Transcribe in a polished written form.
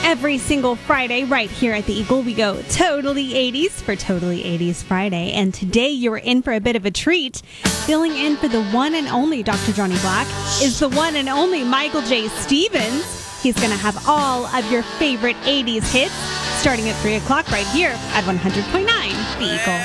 Every single Friday, right here at the Eagle, we go totally 80s for Totally 80s Friday. And today you're in for a bit of a treat. Filling in for the one and only Dr. Johnny Black is the one and only Michael J. Stevens. He's going to have all of your favorite 80s hits starting at 3 o'clock right here at 100.9 The Eagle.